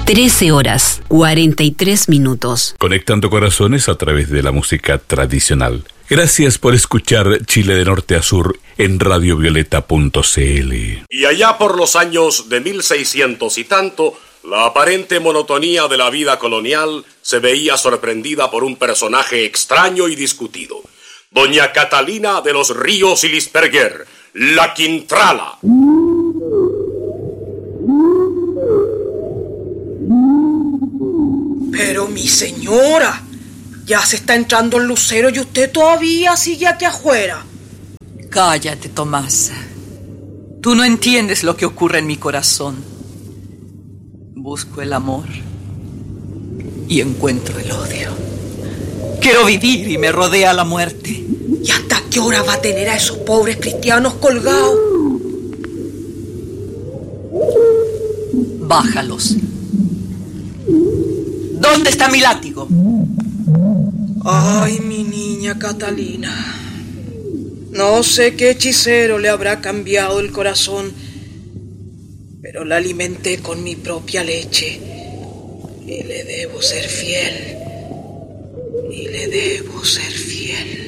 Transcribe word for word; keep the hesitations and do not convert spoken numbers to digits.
trece horas, cuarenta y tres minutos. Conectando corazones a través de la música tradicional. Gracias por escuchar Chile de norte a sur en radio violeta punto c l. Y allá por los años de mil seiscientos y tanto, la aparente monotonía de la vida colonial se veía sorprendida por un personaje extraño y discutido. Doña Catalina de los Ríos y Lisperguer, la Quintrala. Pero mi señora, ya se está entrando el lucero y usted todavía sigue aquí afuera. Cállate, Tomás. Tú no entiendes lo que ocurre en mi corazón. Busco el amor y encuentro el odio. Quiero vivir y me rodea la muerte. ¿Y hasta qué hora va a tener a esos pobres cristianos colgados? Bájalos. ¿Dónde está mi látigo? Ay, mi niña Catalina. No sé qué hechicero le habrá cambiado el corazón, pero la alimenté con mi propia leche y le debo ser fiel. Y le debo ser fiel.